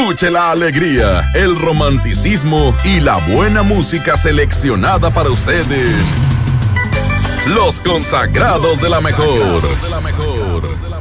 Escuche la alegría, el romanticismo y la buena música seleccionada para ustedes. Los consagrados de la mejor.